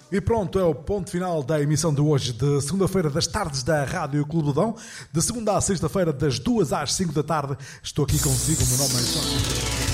E pronto, é o ponto final da emissão de hoje, de segunda-feira, das tardes da Rádio Clube do Dão. De segunda à sexta-feira, das 2 às 5 da tarde. Estou aqui consigo, o meu nome é Jorge.